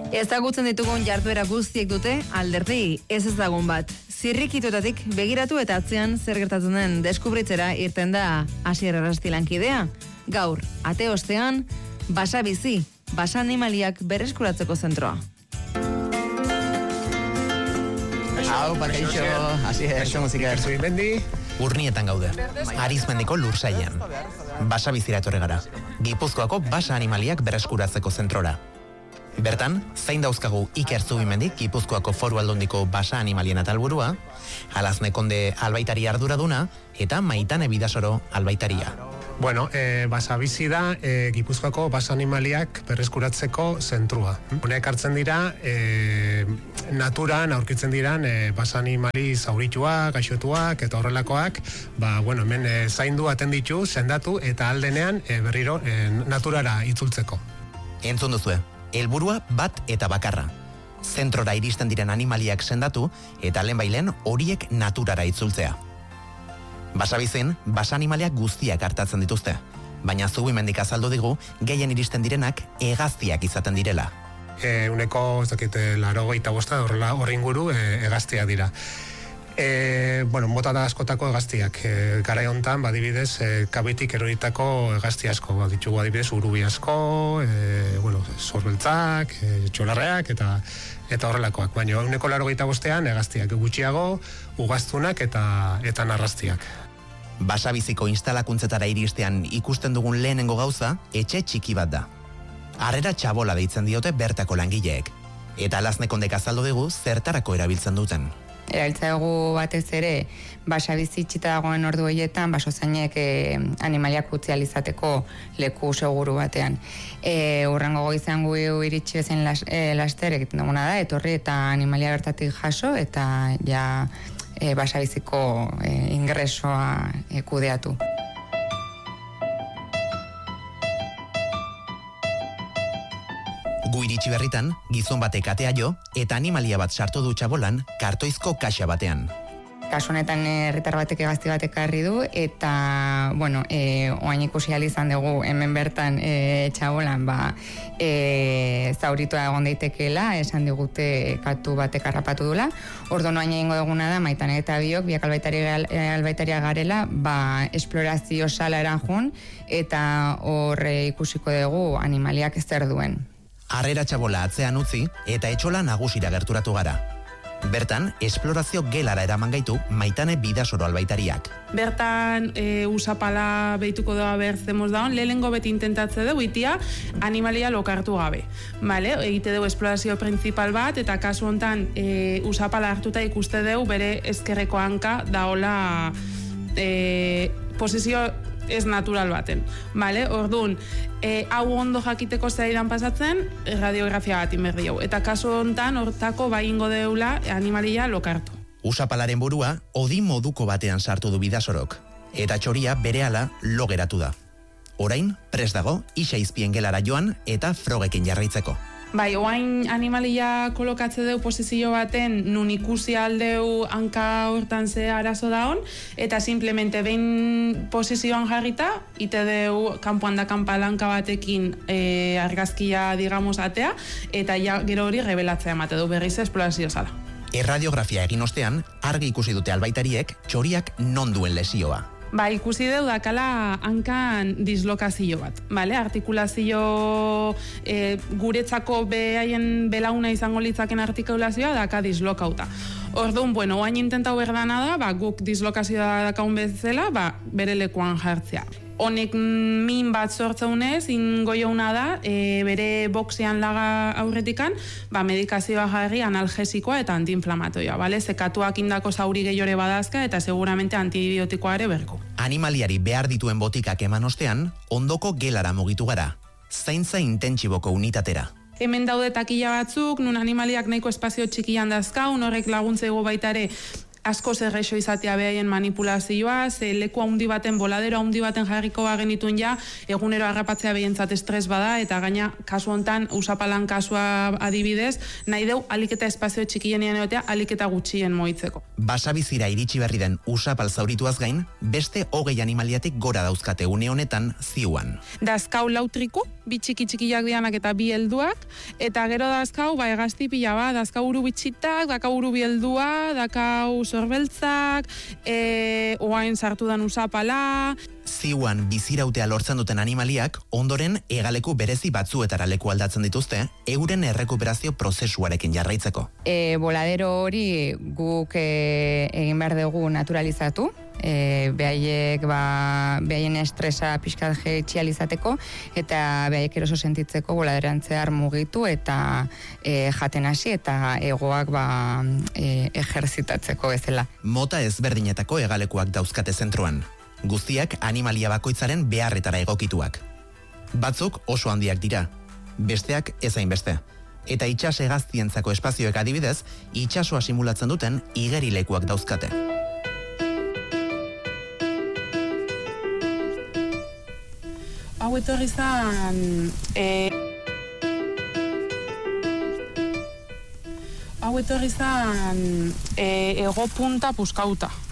Ezagutzen ditugun jarduera guztiek dute alderdi ez ezagun bat. Zirrikituetatik begiratu eta atzean zer gertatzen den deskubritzera irten da Asier Arrasti lankidea. Gaur, ate ostean, basa bizi, basa animaliak berreskuratzeko zentroa. Hau, bakaixo, Asier, musika Mendi. Urnietan gaude, Arizmendiko lursailean. Basa bizira etorri gara, Gipuzkoako basa animaliak berreskuratzeko zentrora. Bertan, zein dauzkagu Iker Zubimendik Gipuzkoako Foru Aldundiko basa animalien atalburua, Alazne Konde albaitari arduraduna eta Maitane Bidasoro albaitaria. Bueno, basa bizi da Gipuzkoako basa animaliak berreskuratzeko zentrua. Honek hartzen dira, naturan aurkitzen diran basa animali zaurituak, gaixotuak eta horrelakoak, hemen zaindu atenditu, sendatu eta aldenean berriro naturara itzultzeko. Entzun duzue, helburua bat eta bakarra. Zentrora iristen diren animaliak sendatu eta lehenbailen horiek naturara itzultzea. Basabizin, basa animaliak guztiak hartatzen dituzte, baina Zubimendik azaldu digu gehien iristen direnak hegaztiak izaten direla. Uneko, ez dakit, 85 horri inguru hegaztiak dira. Mota da askotako hegaztiak. Garai hontan, adibidez, kabitik eroritako hegazti asko. Ditugu adibidez, urubi asko, zorbeltzak, txolarreak eta horrelakoak. Baina uneko 85ean hegaztiak gutxiago, ugaztunak eta narrastiak. Basabiziko instalakuntzetara iristean ikusten dugun lehenengo gauza, etxe txiki bat da. Harrera txabola deitzen diote bertako langileek. Eta Alaznekondek azaldu digu zertarako erabiltzen duten. Erabiltza dugu batez ere, basabizi itxita dagoen ordu horietan, basozainek animaliak utzi alizateko leku seguru batean. Urrengo goizean gu iritsi bezen laster egiten duguna da, etorri eta animalia bertatik jaso eta ja basabiziko ingresoa kudeatu. Gu iritsi berritan, gizon batek atea jo eta animalia bat sartu du txabolan kartoizko kaxa batean. Kasu honetan herritar batek hegazti batek ekarri du eta, oain ikusi ahal izan dugu hemen bertan txabolan zauritua egon daitekeela, esan digute katu batek harrapatu dula. Orduan oain egingo duguna da, Maitane eta biok, biak albaitaria garela, esplorazio sala eranjun eta horre ikusiko dugu animaliak zer duen. Harrera txabola atzean utzi eta etxola nagusira gerturatu gara. Bertan, esplorazio gelara eraman gaitu Maitane Bidasoro albaitariak. Bertan usapala behituko doa berzemoz daun, lehenengo beti intentatze dugu itia animalia lokartu gabe. Egite dugu esplorazio principal bat, eta kasu hontan usapala hartuta ikuste dugu bere ezkerreko hanka daola posizio ez natural baten. Orduan, hau ondo jakiteko zaidan pasatzen, radiografia bat inberdi hau. Eta kasu hontan, hortako ingo deula animalia lokartu. Usapalaren burua, odi moduko batean sartu du Bidasorok. Eta txoria berehala lo geratu da. Orain, prest dago, isa izpien gelara joan eta frogekin jarraitzeko. Oain animalia kolokatze deu posizio baten nun ikusi aldeu hanka hortan ze arazo daun, eta simplemente behin posizioan jarrita, ite deu kanpoan da kanpalanka batekin argazkia, atea, eta gero hori rebelatzea emate du berriz esplorazio zala. Erradiografia egin ostean, argi ikusi dute albaitariek txoriak non duen lesioa. Ikusi deu dakala hankan dislokazio bat, artikulazio guretzako behaien belauna izango litzaken artikulazioa daka dislokauta. Orduan, oain intentau berdana da, guk dislokazioa dakaun bezala, bere lekuan jartzea. Honek min bat sortzeunez, ingoiouna da, bere boxean laga aurretikan, medikazioa jarri analgesikoa eta antiinflamatoioa, Zekatuak indako zauri gehiore badazka eta seguramente antibiotikoa ere berko. Animaliari behar dituen botikak eman ostean, ondoko gelara mugitu gara, zaintza intentsiboko unitatera. Hemen daude takila batzuk, nun animaliak nahiko espazio txikian dazkaun, horrek laguntzego baita ere asko zerrexo izatea behaien manipulazioa, ze leku handi baten, boladero handi baten jarriko bagenituen ja, egunero harrapatzea behientzat estres bada, eta gaina kasu hontan, usapalan kasua adibidez, nahi deu aliketa espazio txikienean egotea, aliketa gutxien moitzeko. Basabizira iritsi berri den usapal zaurituaz gain, beste 20 animaliatik gora dauzkate une honetan ziuan. Dazkau lautriku, bi txiki-txikiak dianak eta bi helduak, eta gero dazkau, hegazti pila bat, dazkau uru bitxitak, dakau uru biheldua, dakau sorbeltzak, oain sartu dan usapala. Ziuan bizirautea lortzen duten animaliak, ondoren hegaleku berezi batzuetara leku aldatzen dituzte, euren errekuperazio prozesuarekin jarraitzeko. Boladero hori guk egin behar dugu naturalizatu, behaien estresa pixkat jaitxializateko, eta behaiek eroso sentitzeko boladeran zehar mugitu eta jaten hasi eta egoak ejerzitatzeko bezala. Mota ezberdinetako hegalekuak dauzkate zentroan. Guztiak animalia bakoitzaren beharretara egokituak. Batzuk oso handiak dira, besteak ezain beste. Eta itsas hegaztientzako espazioek adibidez, itsasoa simulatzen duten igerilekuak dauzkate. Hau etorri zan... Hau etorri zan ego punta puskauta.